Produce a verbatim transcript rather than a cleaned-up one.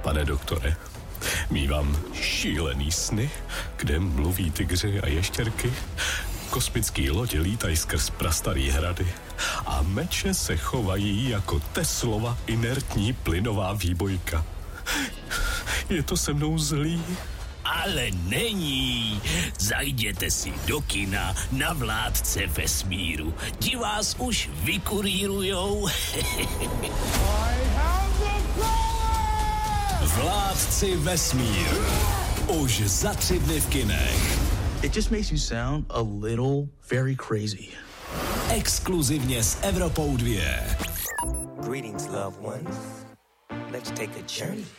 Pane doktore, mívám šílený sny, kde mluví tygři a ještěrky, kosmický lodě lítají skrz prastarý hrady a meče se chovají jako Teslova inertní plynová výbojka. Je to se mnou zlý? Ale není. Zajděte si do kina na Vládce vesmíru. Ti vás už vykurírujou. Vládci vesmíru. Už za tři dny v kinech. It just makes you sound a little very crazy. Exkluzivně s Evropou dva. Greetings, loved ones. Let's take a journey.